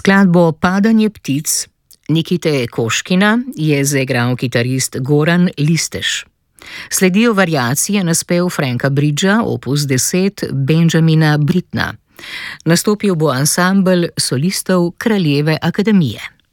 Skladbo Padanje ptic Nikite Koškina je zaigral kitarist Goran Listež. Sledijo variacije na spev Franka Bridgea, opus 10 Benjamina Brittna. Nastopil bo ansambel solistov Kraljeve akademije.